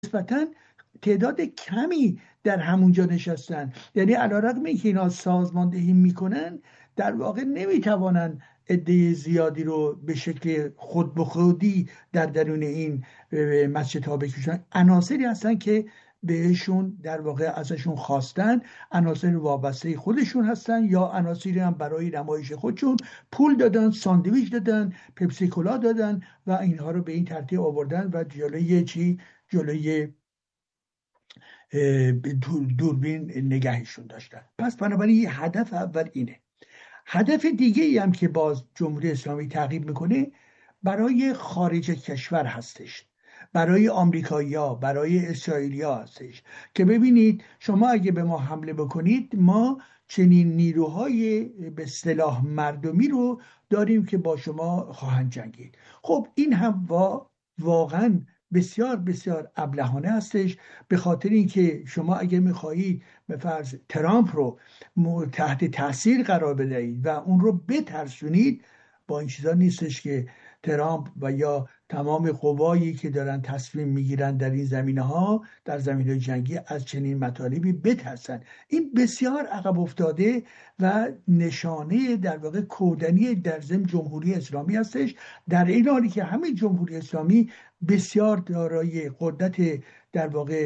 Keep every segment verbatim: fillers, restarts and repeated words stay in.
نسبتاً تعداد کمی در همونجا نشستن. یعنی علیرغم اینکه اینا سازماندهی میکنن، در واقع نمیتوانن عده زیادی رو به شکل خود به خودی در درون این مسجد ها بکشن. عناصری هستن که بهشون در واقع ازشون خواستن، عناصر وابسته خودشون هستن یا عناصری هم برای نمایش خودشون پول دادن، ساندویچ دادن، پپسی کولا دادن و اینها رو به این ترتیب آوردن و جلوی چی؟ جلوی دوربین نگهشون داشتن. پس بنابراین هدف اول اینه. هدف دیگه ای هم که باز جمهوری اسلامی تعقیب میکنه برای خارج کشور هستش، برای آمریکایی‌ها، برای اسرائیلی‌ها هستش که ببینید شما اگه به ما حمله بکنید، ما چنین نیروهای به اصطلاح مردمی رو داریم که با شما خواهند جنگید. خب این هم واقعا بسیار بسیار ابلهانه هستش، به خاطر اینکه شما اگه میخواهید به فرض ترامپ رو تحت تاثیر قرار بدهید و اون رو بترسونید، با این چیزا نیستش که ترامپ و یا تمام قوایی که دارن تصمیم میگیرن در این زمینه ها، در زمینه جنگی، از چنین مطالبی بترسن. این بسیار عقب افتاده و نشانه در واقع کودنی در ضمن جمهوری اسلامی هستش، در این حالی که همین جمهوری اسلامی بسیار دارای قدرت در واقع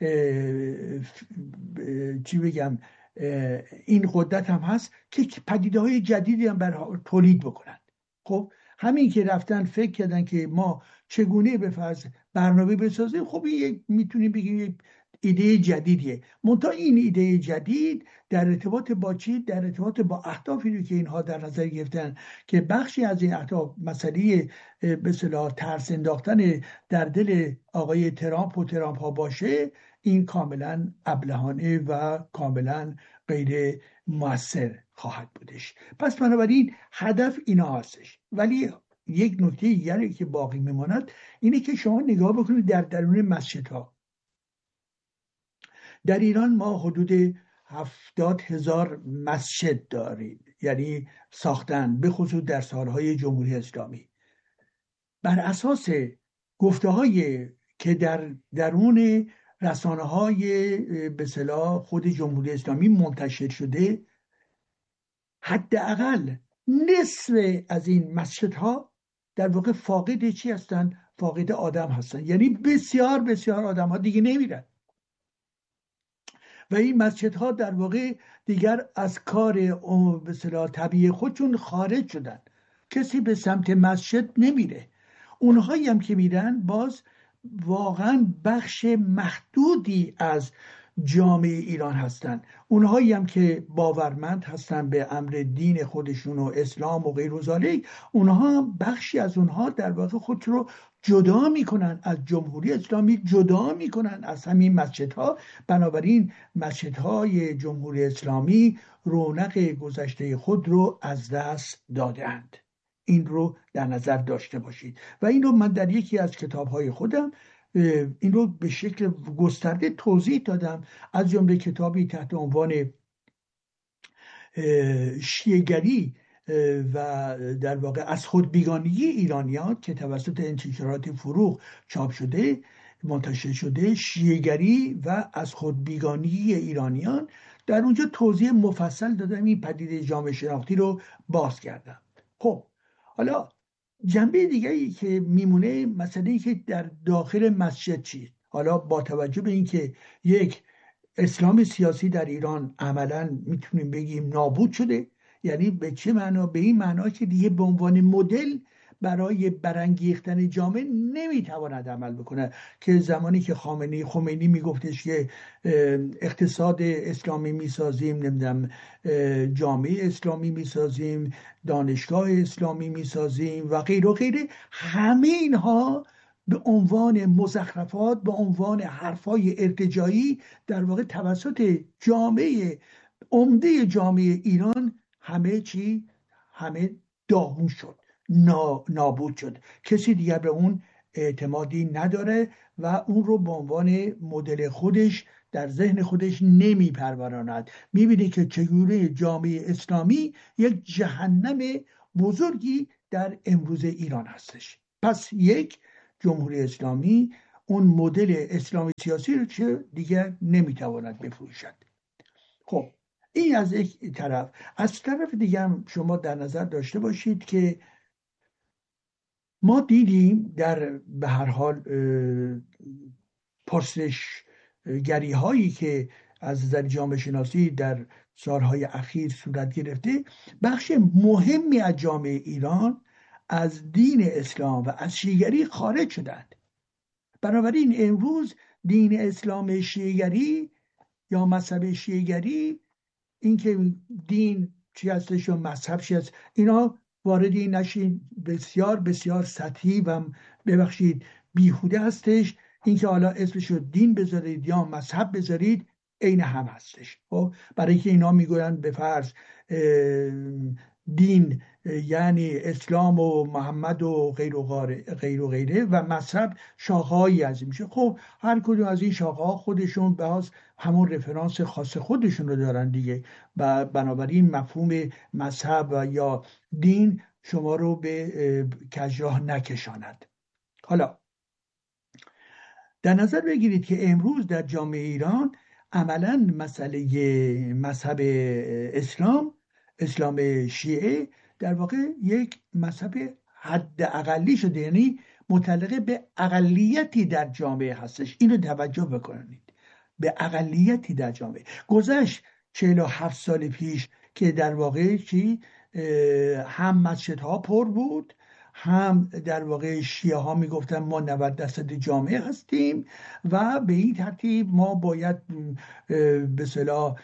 چی بگم این قدرت هم هست که پدیده های جدیدی هم بر تولید بکنن. خب همین که رفتن فکر کردن که ما چگونه به فرض برنامه بسازیم، خب این میتونیم بگیم یک ایده جدیدیه. منتها این ایده جدید در ارتباط با چی؟ در ارتباط با اهدافی که اینها در نظر گرفتن که بخشی از این اهداف مسئله به اصطلاح ترس انداختن در دل آقای ترامپ و ترامپ ها باشه، این کاملا ابلهانه و کاملا غیر مؤثر خواهد بودش. پس بنابراین هدف اینا هستش. ولی یک نکته دیگری که باقی میماند اینه که شما نگاه بکنید در درون مسجدها. در ایران ما حدود هفتاد هزار مسجد داریم، یعنی ساختن، به خصوص در سالهای جمهوری اسلامی. بر اساس گفته های که در درون رسانه های به اصطلاح خود جمهوری اسلامی منتشر شده، حداقل نصف از این مسجدها در واقع فاقد چی هستن؟ فاقد آدم هستن. یعنی بسیار بسیار آدم ها دیگه نمیرن و این مسجدها در واقع دیگر از کار به اصطلاح طبیعی خودشون خارج شدن. کسی به سمت مسجد نمیره. اونهایی هم که میرن باز واقعا بخش محدودی از جامعه ایران هستن. اونهایی هم که باورمند هستن به امر دین خودشون و اسلام و غیر ذالک، اونها بخشی از اونها در واقع خود رو جدا میکنن از جمهوری اسلامی، جدا میکنن از همین مسجدها. بنابراین مسجدهای جمهوری اسلامی رونق گذشته خود رو از دست دادند. این رو در نظر داشته باشید و این رو من در یکی از کتابهای خودم این رو به شکل گسترده توضیح دادم، از جمله کتابی تحت عنوان شیعه‌گری و در واقع از خود بیگانگی ایرانیان که توسط انتشارات فروغ چاپ شده، منتشر شده، شیعه‌گری و از خود بیگانگی ایرانیان. در اونجا توضیح مفصل دادم، این پدیده جامعه شناختی رو باز کردم. خب حالا جنبه دیگری که میمونه مسئله ای که در داخل مسجد چیست. حالا با توجه به اینکه یک اسلام سیاسی در ایران عملا میتونیم بگیم نابود شده، یعنی به چه معنا؟ به این معنا که دیگه به عنوان مدل برای برانگیختن جامعه نمیتواند عمل بکنه، که زمانی که خامنه‌ای خمینی میگفتش که اقتصاد اسلامی میسازیم، نمیدونم جامعه اسلامی میسازیم، دانشگاه اسلامی میسازیم و غیره و غیره، همه اینها به عنوان مزخرفات، به عنوان حرفای ارتجاعی در واقع توسط جامعه عمده جامعه ایران همه چی همه داغون شد، نابود شد. کسی دیگر به اون اعتمادی نداره و اون رو به عنوان مدل خودش در ذهن خودش نمیپروراند. میبینی که چگونه جامعه اسلامی یک جهنم بزرگی در امروز ایران هستش. پس یک، جمهوری اسلامی اون مدل اسلامی سیاسی رو چه دیگر نمیتواند بفروشد. خب این از یک طرف. از طرف دیگه هم شما در نظر داشته باشید که ما دیدیم در به هر حال پرسش گری هایی که از نظر جامعه شناسی در سالهای اخیر صورت گرفته، بخش مهمی از جامعه ایران از دین اسلام و از شیعه‌گری خارج شدند. بنابراین امروز دین اسلام شیعه‌گری یا مذهب شیعه‌گری، اینکه دین چی هستش و مذهب چی هست، اینا واردی نشین، بسیار بسیار سطحی و ببخشید بیهوده هستش. اینکه حالا اسمشو دین بذارید یا مذهب بذارید عین هم هستش. خب برای که اینا میگویند به فرض دین یعنی اسلام و محمد و غیر و غیر و غیره و مذهب شاخه‌هایی از این میشه. خب هر کدوم از این شاخه‌ها خودشون باز همون رفرانس خاص خودشون رو دارن دیگه، و بنابراین مفهوم مذهب و یا دین شما رو به کجراه نکشاند. حالا در نظر بگیرید که امروز در جامعه ایران عملاً مسئله مذهب اسلام، اسلام شیعه، در واقع یک مذهب حد اقلی شده، یعنی متعلق به اقلیتی در جامعه هستش. اینو توجه بکنید، به اقلیتی در جامعه. گذشت چهل و هفت سال پیش که در واقع چی هم مسجدها پر بود، هم در واقع شیعه ها میگفتن ما نود درصد جامعه هستیم و به این ترتیب ما باید به اصطلاح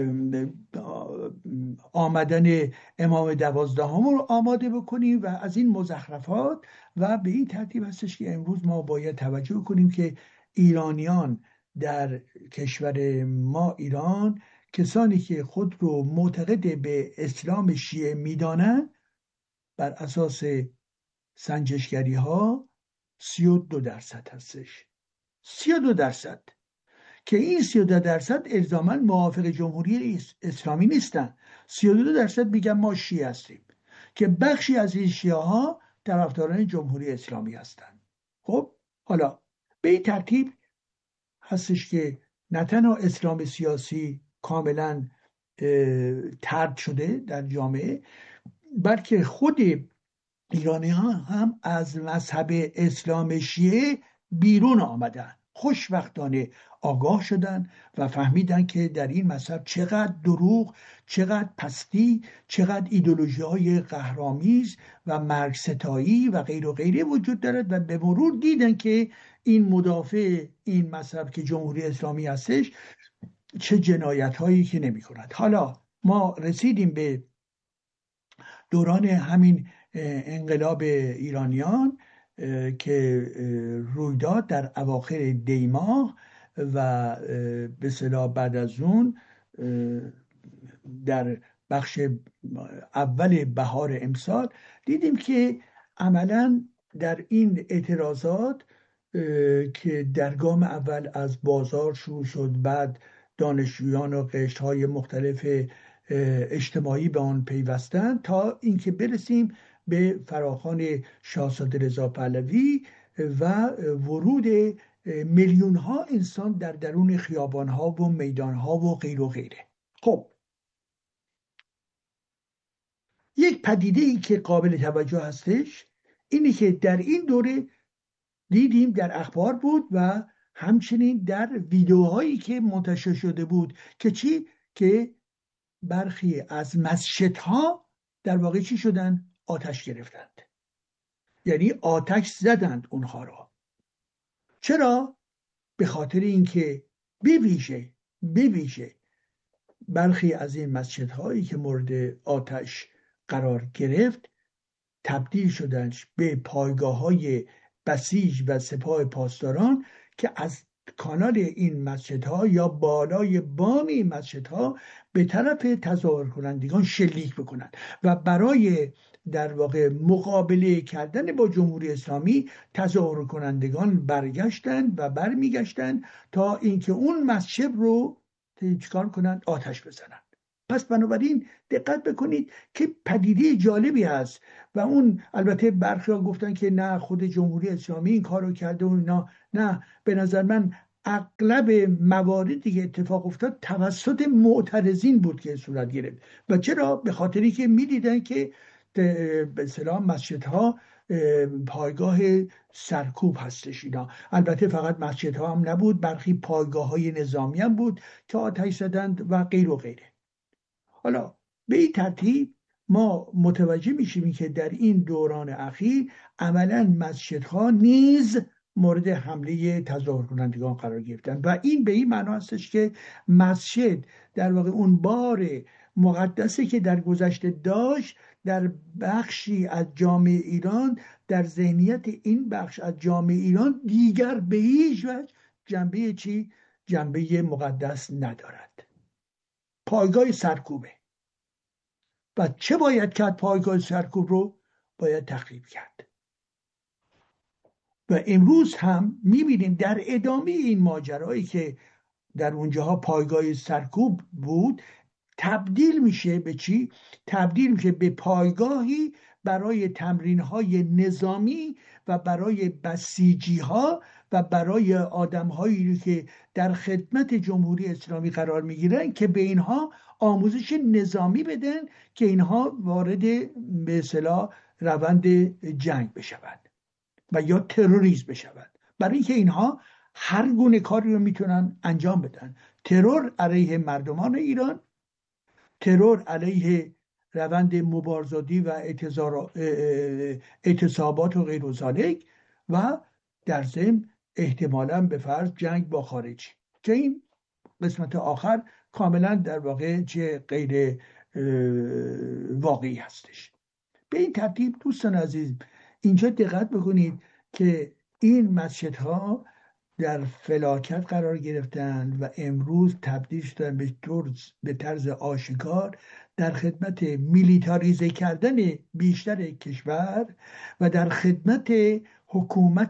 آمدن امام دوازدهم رو آماده بکنیم و از این مزخرفات، و به این ترتیب هستش که امروز ما باید توجه کنیم که ایرانیان در کشور ما ایران، کسانی که خود رو معتقد به اسلام شیعه میدانند، بر اساس سنجشگری ها سی و دو درصد هستش. سی و دو درصد که این سی و دو درصد الزاماً موافق جمهوری اسلامی نیستن. سی و دو درصد میگن ما شیعه هستیم، که بخشی از این شیعه ها طرفداران جمهوری اسلامی هستن. خب حالا به این ترتیب هستش که نه تنها اسلام سیاسی کاملا طرد شده در جامعه، بلکه خود ایرانی ها هم از مذهب اسلام شیعه بیرون آمدن. خوشبختانه آگاه شدن و فهمیدن که در این مذهب چقدر دروغ، چقدر پستی، چقدر ایدئولوژی های قهرآمیز و مرگ ستایی و غیر و غیره وجود دارد، و به مرور دیدن که این مدافع این مذهب که جمهوری اسلامی هستش چه جنایت هایی که نمی کند. حالا ما رسیدیم به دوران همین انقلاب ایرانیان که روی داد در اواخر دی ماه و به اصطلاح بعد از اون در بخش اول بهار امسال دیدیم که عملاً در این اعتراضات که در گام اول از بازار شروع شد، بعد دانشجویان و قشرهای مختلف اجتماعی به آن پیوستند، تا اینکه برسیم به فراخوان شاهزاده رضا پهلوی و ورود میلیون ها انسان در درون خیابان ها و میدان ها و غیر و غیره. خب یک پدیده ای که قابل توجه هستش اینه که در این دوره دیدیم در اخبار بود و همچنین در ویدیوهایی که منتشر شده بود که چی؟ که برخی از مسجدها در واقع چی شدن؟ آتش گرفتند، یعنی آتش زدند اونها را. چرا؟ به خاطر اینکه بویژه بویژه برخی از این مسجدهایی که مورد آتش قرار گرفت تبدیل شدند به پایگاه‌های بسیج و سپاه پاسداران که از کانال این مسجدها یا بالای بام این مسجدها به طرف تظاهر کنندگان شلیک بکنند و برای در واقع مقابله کردن با جمهوری اسلامی تظاهر کنندگان برگشتند و برمیگشتند تا اینکه اون مسجد رو چیکار کنند؟ آتش بزنند. پس بنابراین دقت بکنید که پدیده جالبی هست و اون البته برخی ها گفتن که نه خود جمهوری اسلامی این کارو کرده و اینا. نه، به نظر من اغلب مواردی که اتفاق افتاد توسط معترضین بود که صورت گرفت. و چرا؟ به خاطری که میدیدن که به اصطلاح مسجدها پایگاه سرکوب هستش اینا. البته فقط مسجدها هم نبود، برخی پایگاه های نظامی هم بود که آتش زدند و غیر و غیره. حالا به این ترتیب ما متوجه میشیم که در این دوران اخیر عملا مسجدها نیز مورد حمله تظاهر کنندگان قرار گرفتن و این به این معنا هستش که مسجد در واقع اون بار مقدسی که در گذشته داشت در بخشی از جامعه ایران، در ذهنیت این بخش از جامعه ایران دیگر به هیچ وجه جنبه چی؟ جنبه مقدس ندارد. پایگاه سرکوبه و چه باید کرد؟ پایگاه سرکوب رو باید تخریب کرد. و امروز هم میبینیم در ادامه این ماجرایی که در اونجاها پایگاه سرکوب بود تبدیل میشه به چی؟ تبدیل میشه به پایگاهی برای تمرین‌های نظامی و برای بسیجی‌ها و برای آدم‌هایی که در خدمت جمهوری اسلامی قرار میگیرن که به اینها آموزش نظامی بدن که اینها وارد به اصطلاح روند جنگ بشوند و یا تروریسم بشوند، برای اینکه اینها هر گونه کاری رو میتونن انجام بدن. ترور علیه مردمان ایران، ترور علیه روند مبارزاتی و اعتصابات و غیر و ذالک و در ضمن احتمالاً به فرض جنگ با خارج که این قسمت آخر کاملا در واقع چه غیر واقعی هستش. به این ترتیب دوستان عزیز اینجا دقت بکنید که این مسجدها در فلاکت قرار گرفتن و امروز تبدیل شدن به طرز به طرز آشکار در خدمت میلیتاریزه کردن بیشتر کشور و در خدمت حکومت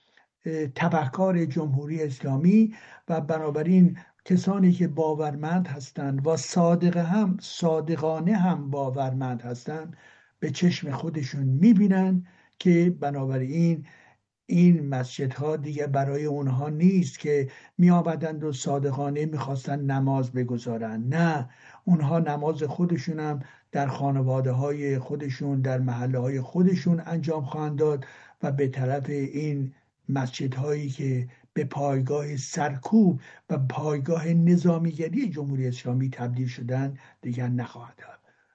تبهکار جمهوری اسلامی و بنابراین کسانی که باورمند هستند و صادق هم صادقانه هم باورمند هستند به چشم خودشون میبینن که بنابراین این مسجدها دیگه برای اونها نیست که می آمدند و صادقانه میخواستن نماز بگذارن. نه، اونها نماز خودشونم در خانواده های خودشون در محله های خودشون انجام خواهند داد و به طرف این مسجدهایی که به پایگاه سرکوب و پایگاه نظامیگری جمهوری اسلامی تبدیل شدن دیگر نخواهند داد.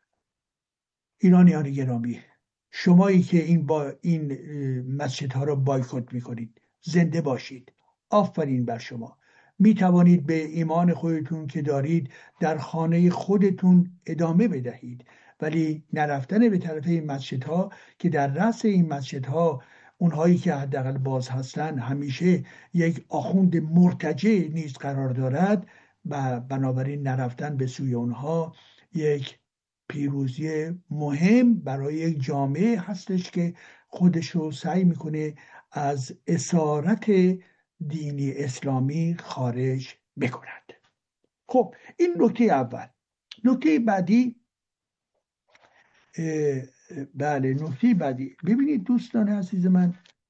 ایرانیان گرامی، شمایی که این با این مسجدها را بایکوت میکنید زنده باشید، آفرین بر شما. می توانید به ایمان خودتون که دارید در خانه خودتون ادامه بدهید، ولی نرفتن به طرف این مسجدها که در رأس این مسجدها اونهایی که حداقل باز هستن همیشه یک آخوند مرتجع نیز قرار دارد و بنابراین نرفتن به سوی اونها یک پیروزی مهم برای یک جامعه هستش که خودش رو سعی میکنه از اسارت دینی اسلامی خارج بکند. خب این نکته اول. نکته بعدی بله نکته بعدی ببینید دوستان عزیز من،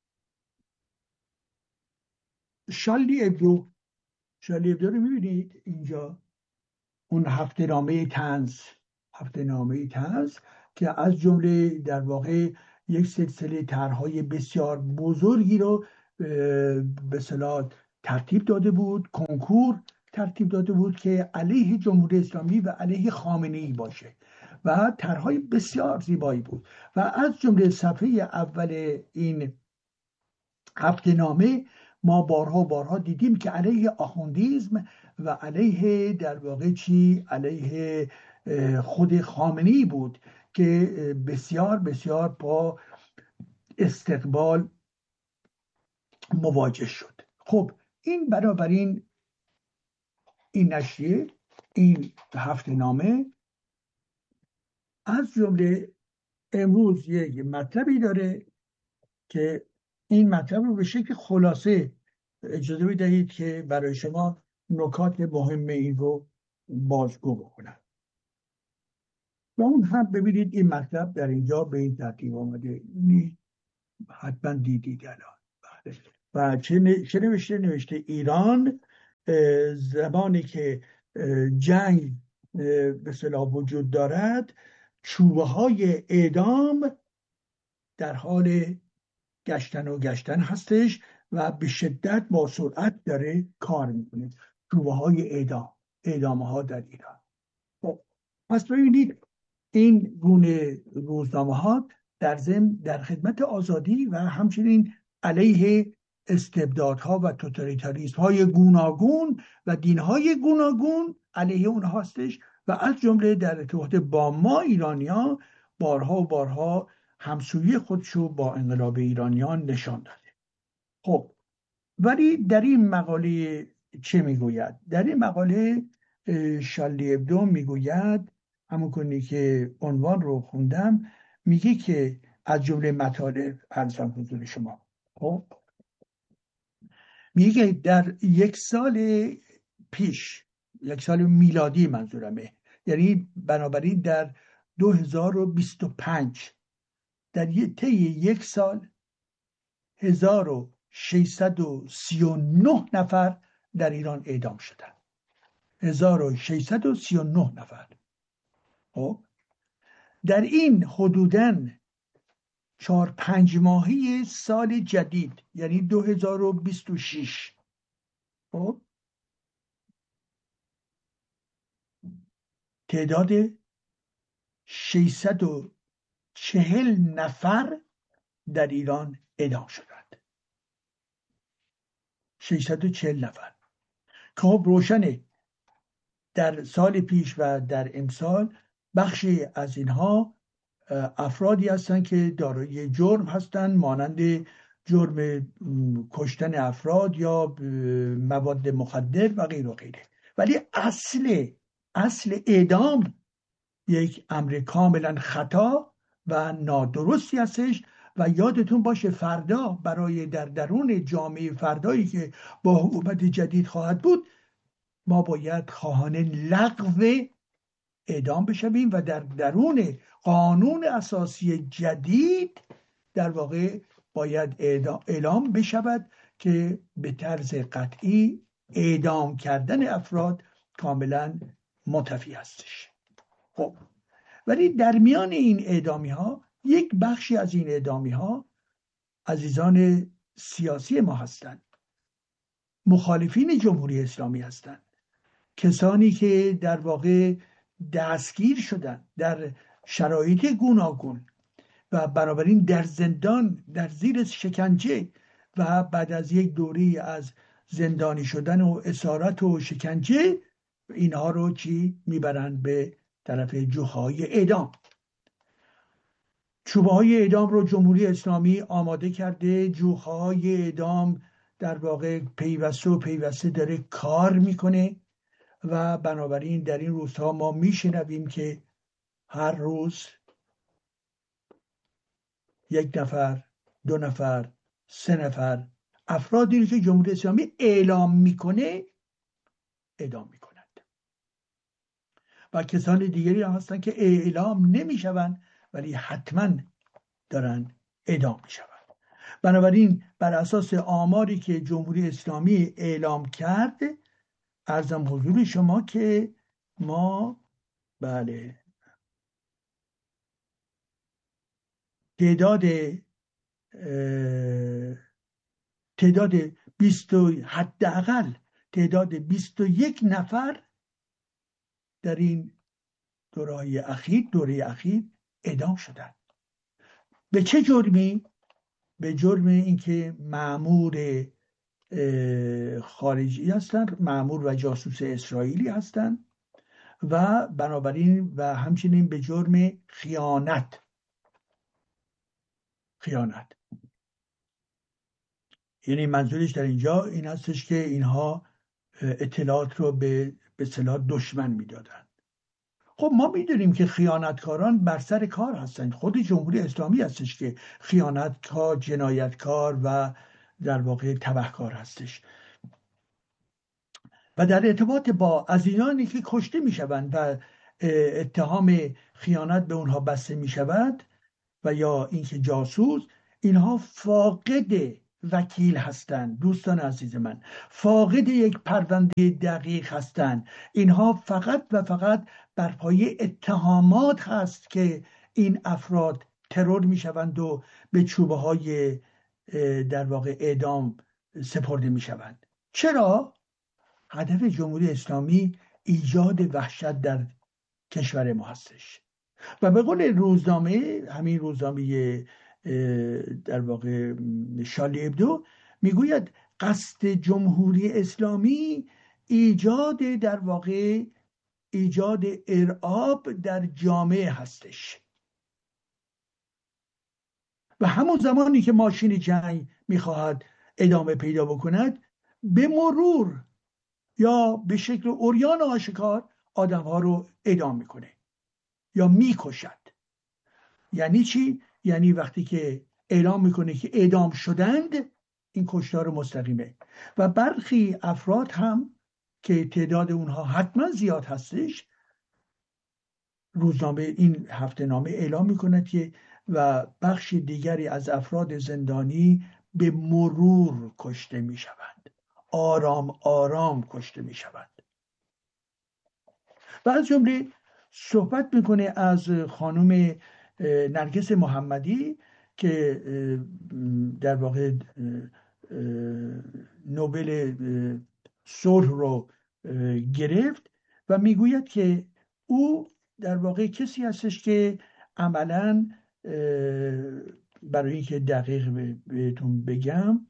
شارلی ابدو شارلی ابدو رو میبینید اینجا، اون هفته نامه طنز هفته نامه طنز که از جمله در واقع یک سلسله طرح‌های بسیار بزرگی رو به اصطلاح ترتیب داده بود، کنکور ترتیب داده بود که علیه جمهوری اسلامی و علیه خامنه‌ای باشه و طرح‌های بسیار زیبایی بود و از جمله صفحه اول این هفته نامه ما بارها بارها دیدیم که علیه آخوندیسم و علیه در واقع چی علیه خود خامنه‌ای بود که بسیار بسیار با استقبال مواجه شد. خب این بنابراین این نشریه این هفته نامه از جمله امروز یک مطلبی داره که این مطلب رو به شکل خلاصه اجازه بدهید که برای شما نکات مهم این رو بازگو بکنم. و اون هم ببینید این مطلب در اینجا به این ترتیب آمده، حتما دیدید الان. بله. و چه چه نوشته نوشته ایران زمانی که جنگ به اصطلاح وجود دارد، چوبه های اعدام در حال گشتن و گشتن هستش و به شدت با سرعت داره کار میکنه. چوبه های اعدام، اعدام ها در ایران. پس ببینید این گونه روزنامه ها در ضمن در خدمت آزادی و همچنین علیه استبدادها و توتالیتاریسم های گوناگون و دین های گوناگون علیه اونها هستش و از جمله در ارتباط با ما ایرانیان بارها و بارها همسویی خودشو با انقلاب ایرانیان نشان داده. خب ولی در این مقاله چه میگوید؟ در این مقاله شارلی ابدو میگوید، همون کنی که عنوان رو خوندم، میگه که از جمله مطالب عرضم حضور شما، خب میگه در یک سال پیش، یک سال میلادی منظورمه، یعنی بنابراین در دو هزار و بیست و پنج، در طی یک سال هزار و ششصد و سی و نه نفر در ایران اعدام شدند. هزار و ششصد و سی و نه نفر. خب در این حدوداً چهار پنج ماهی سال جدید، یعنی دو هزار و بیست و شش، خب تعداد ششصد و چهل نفر در ایران اعدام شدند. ششصد و چهل نفر. خب روشنه در سال پیش و در امسال بخشی از اینها افرادی هستند که دارای جرم هستند، مانند جرم کشتن افراد یا مواد مخدر و غیر و غیره. ولی اصل اصل اعدام یک امر کاملا خطا و نادرستی هستش و یادتون باشه فردا برای در درون جامعه فردایی که با حکومت جدید خواهد بود، ما باید خواهان لغو اعدام بشویم و در درون قانون اساسی جدید در واقع باید اعلام بشود که به طرز قطعی اعدام کردن افراد کاملا منتفی هستش. خب ولی در میان این اعدامی ها یک بخشی از این اعدامی ها عزیزان سیاسی ما هستند، مخالفین جمهوری اسلامی هستند، کسانی که در واقع دستگیر شدن در شرایط گوناگون و بنابراین در زندان در زیر شکنجه و بعد از یک دوره از زندانی شدن و اسارت و شکنجه اینها رو چی میبرن به طرف جوخهای اعدام. چوبه های اعدام رو جمهوری اسلامی آماده کرده، جوخهای اعدام در واقع پیوسته و پیوسته داره کار میکنه و بنابراین در این روزها ما میشنویم که هر روز یک نفر، دو نفر، سه نفر افرادی رو که جمهوری اسلامی اعلام میکنه اعدام میکنند و کسان دیگری هم هستن که اعلام نمیشوند ولی حتما دارن اعدام میشوند. بنابراین بر اساس آماری که جمهوری اسلامی اعلام کرد، عرضم حضور شما که ما بله تعداد تعداد بیست حداقل تعداد بیست و یک نفر در این دوره اخیر دوره اخیر اعدام شدند. به چه جرمی؟ به جرم اینکه مأمور خارجی هستند، مأمور و جاسوس اسرائیلی هستند و بنابراین و همچنین به جرم خیانت. خیانت یعنی منظورش در اینجا این هستش که اینها اطلاعات رو به به اصطلاح دشمن میدادن. خب ما میدونیم که خیانتکاران بر سر کار هستند. خود جمهوری اسلامی هستش که خیانتکار، جنایتکار و در واقع تبهکار هستش. و در ارتباط با عزیزانی که کشته میشوند و اتهام خیانت به اونها بسته می شود و یا اینکه جاسوس، اینها فاقد وکیل هستند. دوستان عزیز من، فاقد یک پرونده دقیق هستند. اینها فقط و فقط بر پایه اتهامات هست که این افراد ترور می شوند و به چوبه های در واقع اعدام سپرده می شوند. چرا؟ هدف جمهوری اسلامی ایجاد وحشت در کشور ما هستش و به قول روزنامه، همین روزنامه در واقع شارلی ابدو میگوید قصد جمهوری اسلامی ایجاد در واقع ایجاد ارعاب در جامعه هستش و همون زمانی که ماشین جنگ میخواهد ادامه پیدا بکند، به مرور یا به شکل عریان و آشکار آدمها رو اعدام میکنه یا میکشد. یعنی چی؟ یعنی وقتی که اعلام میکنه که اعدام شدند، این کشتار مستقیمه. و برخی افراد هم که تعداد اونها حتما زیاد هستش، روزنامه این هفته نامه اعلام میکند که و بخش دیگری از افراد زندانی به مرور کشته میشوند، آرام آرام کشته میشوند. و از جمله صحبت میکنه از خانم نرگس محمدی که در واقع نوبل صلح رو گرفت و میگوید که او در واقع کسی هستش که عملاً برای اینکه دقیق بهتون بگم،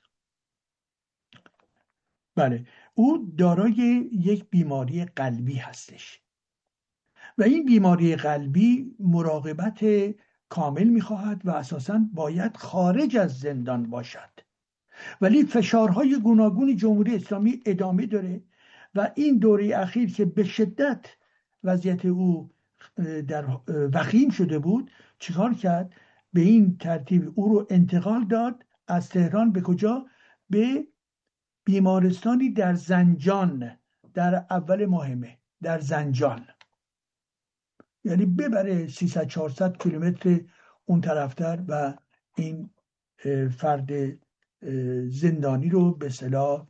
بله، او دارای یک بیماری قلبی هستش و این بیماری قلبی مراقبت کامل میخواهد و اساساً باید خارج از زندان باشد، ولی فشارهای گوناگون جمهوری اسلامی ادامه داره و این دوره اخیر که به شدت وضعیت او در وخیم شده بود، چیکار کرد؟ به این ترتیب او رو انتقال داد از تهران به کجا؟ به بیمارستانی در زنجان، در اول مهمه در زنجان، یعنی ببره سیصد چهارصد کیلومتر اون طرفتر و این فرد زندانی رو به اصطلاح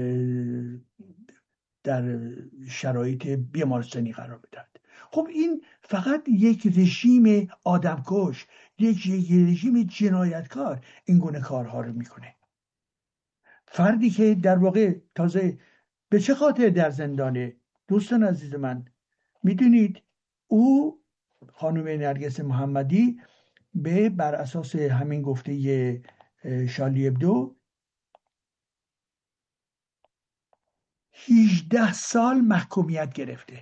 در شرایط بیمارستانی قرار بدهد. خب این فقط یک رژیم آدمکش، یک رژیم جنایتکار این گونه کارها رو میکنه. فردی که در واقع تازه به چه خاطر در زندانه؟ دوستان عزیز من، میدونید او خانم نرگس محمدی به بر اساس همین گفته شارلی ابدو هجده سال محکومیت گرفته.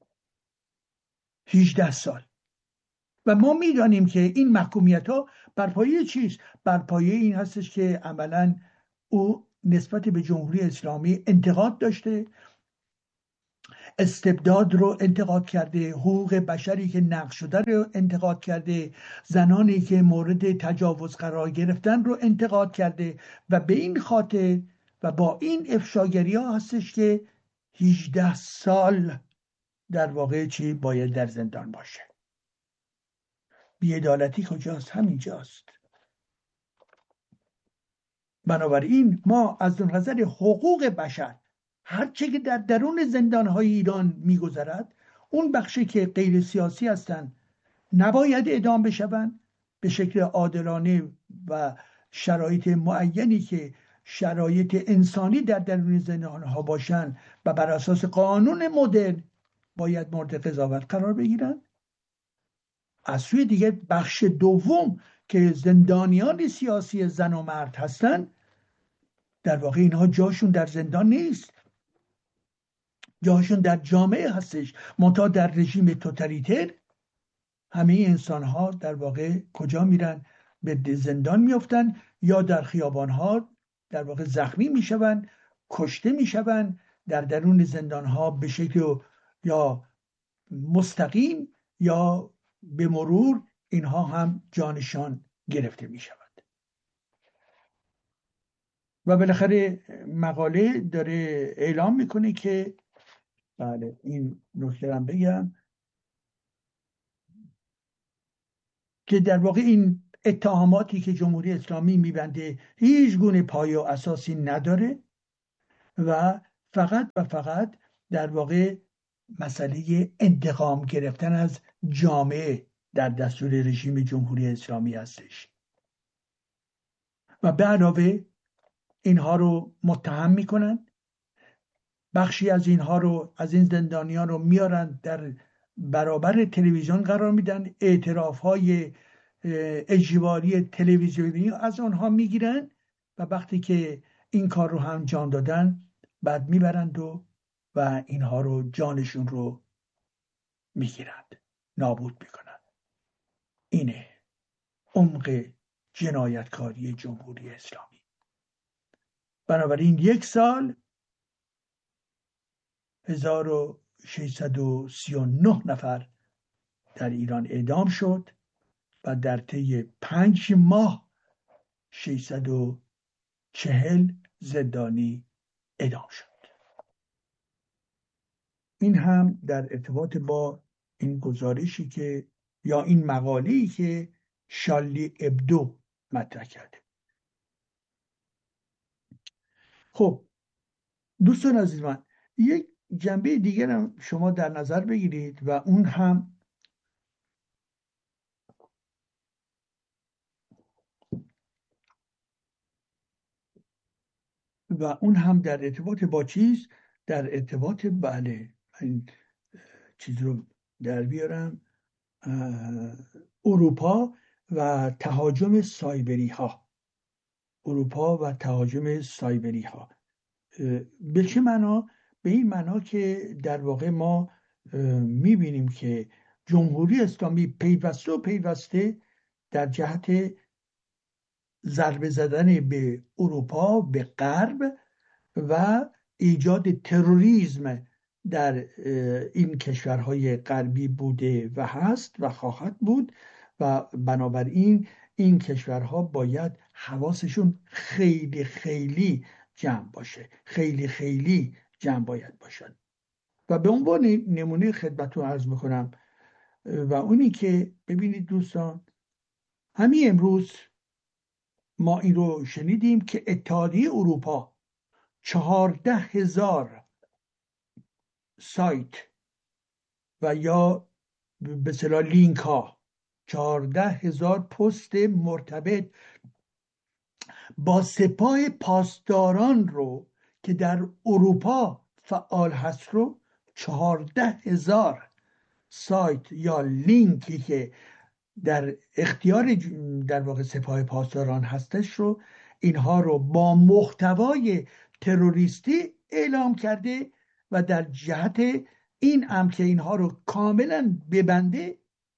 هجده سال. و ما میدانیم که این محکومیت ها بر پایه چیست؟ بر پایه این هستش که عملاً او نسبت به جمهوری اسلامی انتقاد داشته، استبداد رو انتقاد کرده، حقوق بشری که نقض شده رو انتقاد کرده، زنانی که مورد تجاوز قرار گرفتن رو انتقاد کرده و به این خاطر و با این افشاگری ها هستش که هجده سال در واقع چی باید در زندان باشه. بی‌عدالتی کجاست؟ همینجاست. بنابراین ما از نظر حقوق بشر هرچه که در درون زندانهای ایران میگذرد، اون بخشی که غیر سیاسی هستند نباید اعدام بشوند به شکل عادلانه و شرایط معینی که شرایط انسانی در درون زندانها باشند و بر اساس قانون مدرن باید مورد قضاوت قرار بگیرند. از سوی دیگه بخش دوم که زندانیان سیاسی زن و مرد هستند، در واقع اینها جاشون در زندان نیست، جاشون در جامعه هستش. منتها در رژیم توتالیتر همه انسان ها در واقع کجا میرن؟ به زندان میافتن یا در خیابان ها در واقع زخمی میشون، کشته میشون در درون زندان ها به شکل یا مستقیم یا به مرور اینها هم جانشان گرفته میشود. و بالاخره مقاله داره اعلام میکنه که، بله این نکته هم بگم، که در واقع این اتهاماتی که جمهوری اسلامی میبنده هیچ گونه پایه و اساسی نداره و فقط و فقط در واقع مسئله انتقام گرفتن از جامعه در دستور رژیم جمهوری اسلامی هستش و به علاوه اینها رو متهم میکنن. بخشی از اینها رو، از این زندانیان رو میارن در برابر تلویزیون قرار میدن، اعتراف های اجباری تلویزیونی از آنها میگیرن و وقتی که این کار رو هم انجام دادن بعد میبرند و و اینها رو جانشون رو میگیرند، نابود میکنند. اینه عمق جنایتکاری جمهوری اسلامی. بنابراین یک سال هزار و ششصد و سی و نه نفر در ایران اعدام شد و در طی پنج ماه ششصد و چهل زندانی اعدام شد. این هم در ارتباط با این گزارشی که یا این مقاله‌ای که شارلی ابدو مطرح کرده. خب دوستان عزیز من، یک جنبه دیگر هم شما در نظر بگیرید و اون هم و اون هم در ارتباط با چیز در ارتباط بله این چیز رو در بیارم، اروپا و تهاجم سایبری ها اروپا و تهاجم سایبری ها به چه معنا؟ به این معنا که در واقع ما میبینیم که جمهوری اسلامی پیوسته و پیوسته در جهت ضربه زدن به اروپا، به غرب و ایجاد تروریسم در این کشورهای غربی بوده و هست و خواهد بود و بنابراین این کشورها باید حواسشون خیلی خیلی جمع باشه، خیلی خیلی جمع باید باشن. و به عنوان نمونه خدمتتون عرض میکنم و اونی که ببینید دوستان، همین امروز ما این رو شنیدیم که اتحادیه اروپا چهارده هزار سایت و یا به اصطلاح لینک ها، چهارده هزار پست مرتبط با سپاه پاسداران رو که در اروپا فعال هست رو، چهارده هزار سایت یا لینکی که در اختیار در واقع سپاه پاسداران هستش رو، اینها رو با محتوای تروریستی اعلام کرده و در جهت این امر که اینها رو کاملا ببنده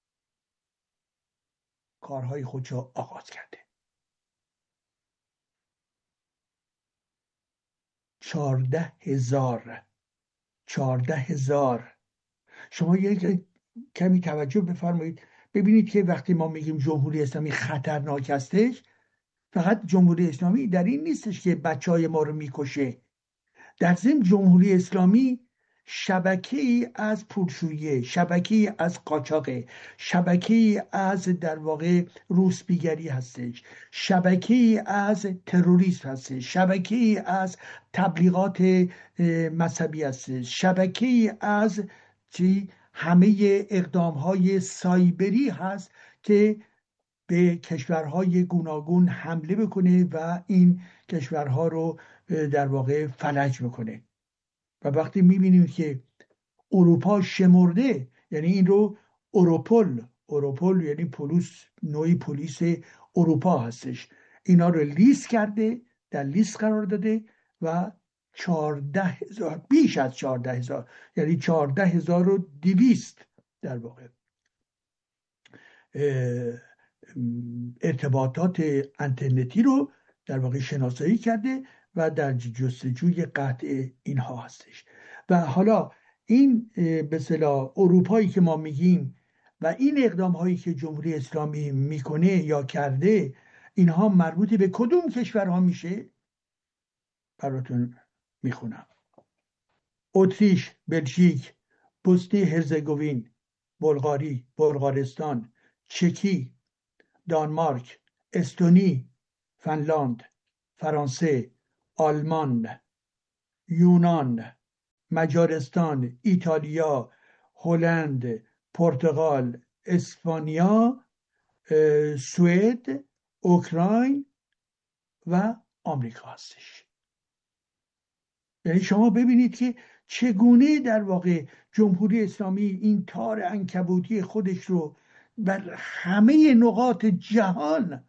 کارهای خودشو آغاز کرده. چهارده هزار چهارده هزار شما یک کمی توجه بفرمایید ببینید که وقتی ما میگیم جمهوری اسلامی خطرناک هستش، فقط جمهوری اسلامی در این نیستش که بچه های ما رو میکشه. در ضمن جمهوری اسلامی شبکه‌ای از پولشویی، شبکه‌ای از قاچاقه، شبکه‌ای از در واقع روسپیگری هستش، شبکه‌ای از تروریسم هستش، شبکه‌ای از تبلیغات مذهبی هستش، شبکه‌ای از چی همه اقدام‌های سایبری هست که به کشورهای گوناگون حمله بکنه و این کشورها رو در واقع فلج بکنه. و وقتی میبینیم که اروپا شمرده، یعنی این رو اوروپول اوروپول یعنی پلیس، نوعی پلیس اروپا هستش، اینا رو لیست کرده، در لیست قرار داده و چهارده هزار، بیش از چهارده هزار، یعنی چهارده هزار و دویست در واقع ارتباطات اینترنتی رو در واقع شناسایی کرده و در جستجوی قطع اینها هستش. و حالا این به اصطلاح اروپایی که ما میگیم و این اقدام هایی که جمهوری اسلامی میکنه یا کرده، اینها مربوط به کدوم کشورها میشه؟ براتون میخونم: اتریش، بلژیک، بوسنی هرزگوین، بلغاری، بلغارستان، چکی، دانمارک، استونی، فنلاند، فرانسه، آلمان، یونان، مجارستان، ایتالیا، هلند، پرتغال، اسپانیا، سوئد، اوکراین و آمریکا هستش. یعنی شما ببینید که چگونه در واقع جمهوری اسلامی این تار عنکبوتی خودش رو بر همه نقاط جهان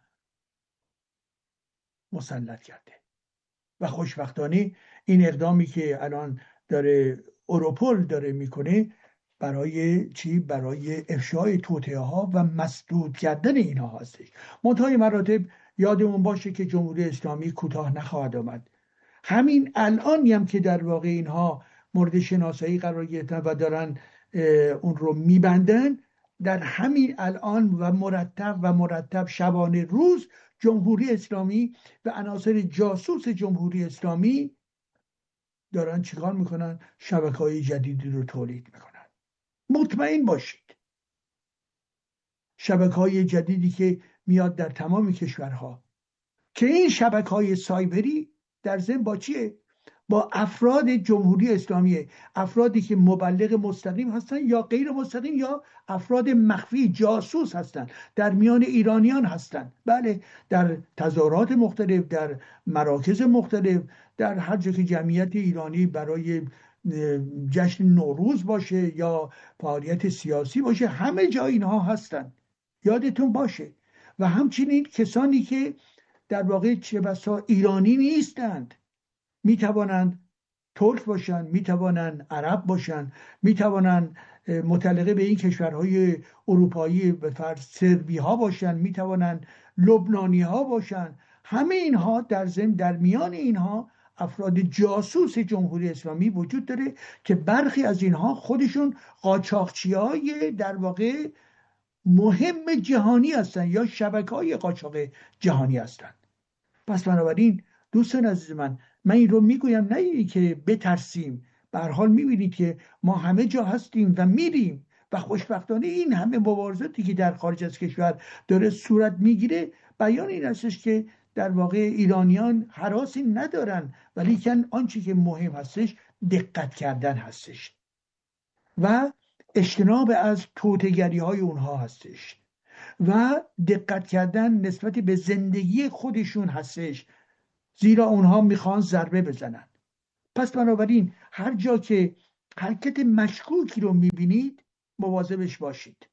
مسلط کرده و خوشبختانه این اقدامی که الان داره اروپول داره میکنه برای چی؟ برای افشای توطئه ها و مسدود کردن اینها هستش. منتهای مراتب یادمون باشه که جمهوری اسلامی کوتاه نخواهد آمد. همین الانی هم که در واقع اینها مورد شناسایی قرار گرفتن و دارن اون رو میبندن، در همین الان و مرتب و مرتب شبانه روز جمهوری اسلامی و عناصر جاسوس جمهوری اسلامی دارن چیکار میکنن؟ شبکه‌های جدیدی رو تولید میکنن. مطمئن باشید شبکه‌های جدیدی که میاد در تمام کشورها، که این شبکه‌های سایبری در ضمن با چیه؟ با افراد جمهوری اسلامی، افرادی که مبلغ مستقیم هستن یا غیر مستقیم یا افراد مخفی جاسوس هستن، در میان ایرانیان هستن. بله، در تظاهرات مختلف، در مراکز مختلف، در هر جا که جمعیت ایرانی برای جشن نوروز باشه یا فعالیت سیاسی باشه، همه جا اینها هستن، یادتون باشه. و همچنین کسانی که در واقع چه بسا ایرانی نیستند، می توانند ترک باشند، می توانند عرب باشند، می توانند متعلقه به این کشورهای اروپایی به فرض سربی ها باشند، می توانند لبنانی ها باشند. همه اینها در ضمن در میان اینها افراد جاسوس جمهوری اسلامی وجود داره که برخی از اینها خودشون قاچاقچی‌های در واقع مهم جهانی هستند یا شبکه‌های قاچاق جهانی هستند. پس بنابراین دوستان عزیز من، من این رو میگویم نه اینی که بترسیم، به هر حال میبینید که ما همه جا هستیم و میریم و خوشبختانه این همه مبارزاتی که در خارج از کشور داره صورت میگیره بیان این هستش که در واقع ایرانیان هراسی ندارن، ولی کن آنچه که مهم هستش دقت کردن هستش و اجتناب از توطئه‌گری های اونها هستش و دقت کردن نسبت به زندگی خودشون هستش، زیرا اونها میخوان ضربه بزنن. پس بنابراین هر جا که حرکت مشکوکی رو میبینید مواظبش باشید.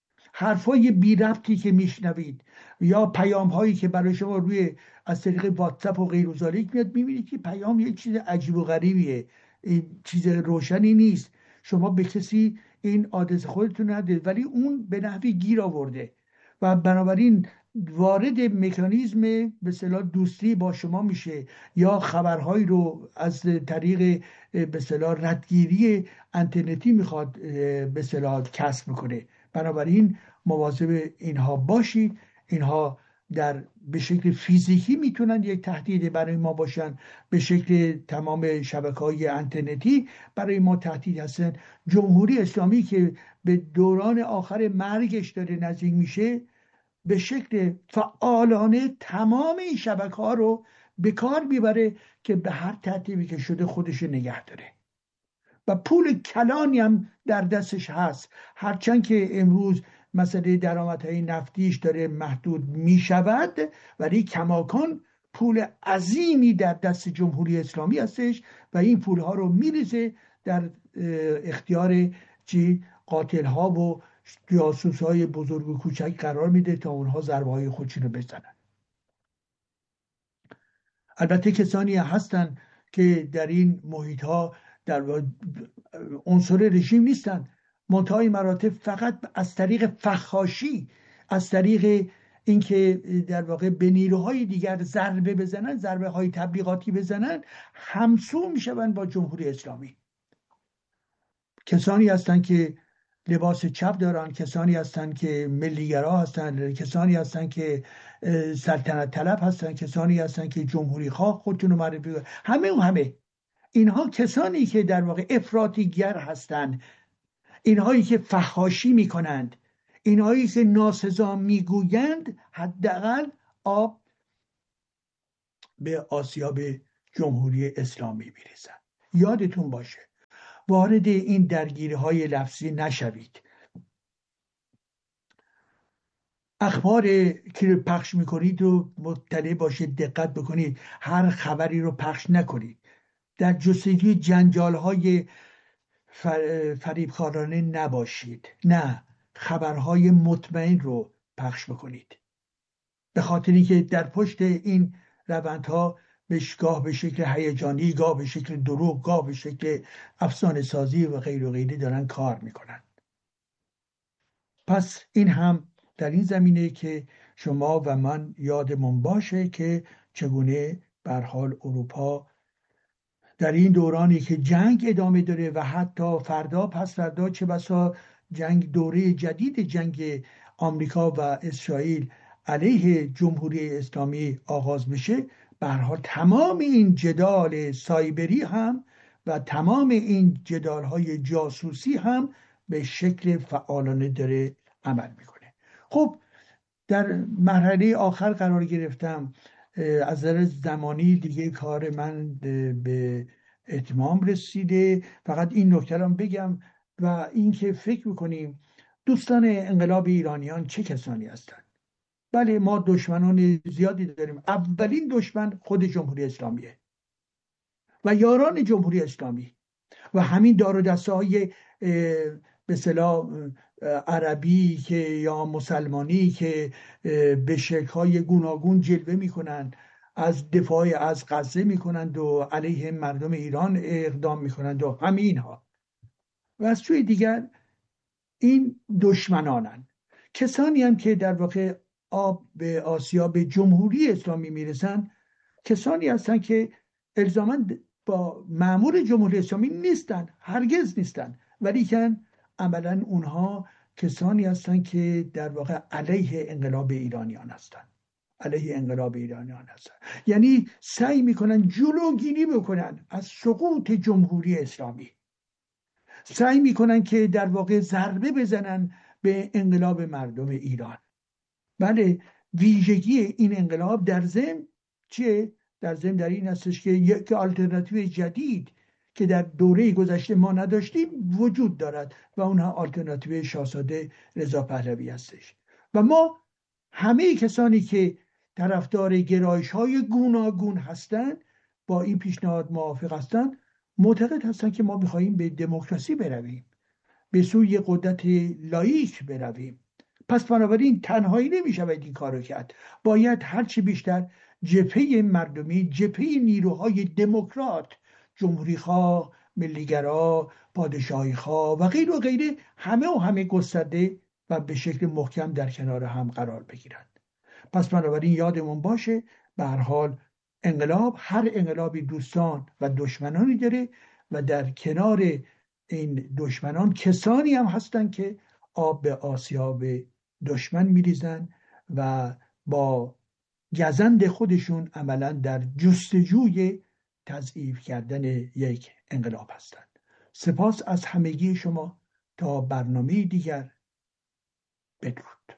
حرفای بی ربطی که میشنوید یا پیام هایی که برای شما روی از طریق واتساپ و غیر و ذالک میاد، میبینید که پیام یک چیز عجیب و غریبیه، چیز روشنی نیست. شما به کسی این آدرس خودتون ندید ولی اون به نحوی گیر آورده و بنابراین وارد مکانیزم به اصطلاح دوستی با شما میشه یا خبرهایی رو از طریق به اصطلاح ردگیری اینترنتی میخواد به اصطلاح کسب میکنه. بنابراین مواظب اینها باشید. اینها در به شکل فیزیکی میتونن یک تهدید برای ما باشن، به شکل تمام شبکه‌های اینترنتی برای ما تهدید هستن. جمهوری اسلامی که به دوران آخر مرگش داره نزدیک میشه، به شکل فعالانه تمام این شبکه‌ها رو به کار میبره که به هر ترتیبی که شده خودش نگه داره و پول کلانی هم در دستش هست. هرچند که امروز مسئله درآمدهای نفتیش داره محدود میشود، ولی کماکان پول عظیمی در دست جمهوری اسلامی هستش و این پولها رو میریزه در اختیار چی قاتل ها و جاسوس های بزرگ و کوچک قرار میده تا اونها ضربه های خودشون رو بزنن. البته کسانی هستن که در این محیط ها در عنصر رژیم نیستن، منتهای مراتب فقط از طریق فحاشی، از طریق اینکه در واقع به نیروهای دیگر ضربه بزنن، ضربه های تبلیغاتی بزنن، همسو میشون با جمهوری اسلامی. کسانی هستن که لباس چپ دارن، کسانی هستن که ملیگرا هستن، کسانی هستن که سلطنت طلب هستن، کسانی هستن که جمهوری خواه خودشون رو معرفی کنن. همه و همه اینها کسانی که در واقع افراطیگر هستند، اینهایی که فحاشی میکنند، اینهایی که ناسزا میگویند حداقل آب به آسیاب جمهوری اسلامی میریزن. یادتون باشه وارد این درگیری های لفظی نشوید. اخبار که پخش میکنید رو مطلع باشید، دقت بکنید، هر خبری رو پخش نکنید. در جستجوی جنجال های فریبکارانه نباشید. نه، خبرهای مطمئن رو پخش بکنید، به خاطر اینکه در پشت این روندها گاه به شکل هیجانی، گاه به شکل دروغ، گاه به شکل افسانه سازی و غیر و غیره دارن کار میکنن. پس این هم در این زمینه که شما و من یادمون باشه که چگونه به هر حال اروپا در این دورانی که جنگ ادامه داره و حتی فردا پس فردا چه بسا جنگ، دوره جدید جنگ آمریکا و اسرائیل علیه جمهوری اسلامی آغاز بشه، به هر حال تمام این جدال سایبری هم و تمام این جدال های جاسوسی هم به شکل فعالانه داره عمل میکنه. خب در مرحله آخر قرار گرفتم. از نظر زمانی دیگه کار من به اتمام رسیده. فقط این نکته رو بگم و اینکه فکر میکنیم دوستان انقلاب ایرانیان چه کسانی هستند. بله، ما دشمنان زیادی داریم. اولین دشمن خود جمهوری اسلامیه و یاران جمهوری اسلامی و همین دار و دسته های به اصطلاح عربی که یا مسلمانی که به شکل‌های گوناگون جلوه میکنند، از دفاع از غزه میکنند و علیه مردم ایران اقدام میکنند و همین ها. و از سوی دیگر این دشمنانند، کسانی هم که در واقع آب به آسیا به جمهوری اسلامی میرسن، کسانی هستند که الزاماً با مأمور جمهوری اسلامی نیستن، هرگز نیستن، ولی که عملاً اونها کسانی هستند که در واقع علیه انقلاب ایرانیان هستند، علیه انقلاب ایرانیان هستند. یعنی سعی میکنن جلوگیری بکنن از سقوط جمهوری اسلامی، سعی میکنن که در واقع ضربه بزنن به انقلاب مردم ایران. بله، ویژگی این انقلاب در ضمن چیه؟ در ضمن در این هستش که یک آلترناتیو جدید که در دوره گذشته ما نداشتیم وجود دارد و اونها آلترناتیو شاهزاده رضا پهلوی هستش. و ما همه کسانی که طرفدار گرایش های گوناگون هستند با این پیشنهاد موافق هستند، معتقد هستند که ما می‌خواهیم به دموکراسی برویم، به سوی قدرت لاییک برویم. پس بنابراین تنهایی نمی‌شود این کارو کرد. باید هرچی بیشتر جبهه مردمی، جبهه نیروهای دموکرات، جمهوری‌خواه، ملیگرا، پادشاهی‌خواه و غیر و غیره، همه و همه گسترده و به شکل محکم در کنار هم قرار بگیرند. پس بنابراین یادمون باشه به هر حال انقلاب، هر انقلابی دوستان و دشمنانی داره و در کنار این دشمنان کسانی هم هستن که آب به آسیاب دشمن میریزن و با گزند خودشون عملا در جستجوی تضعیف کردن یک انقلاب هستند. سپاس از همگی شما. تا برنامه دیگر، بدرود.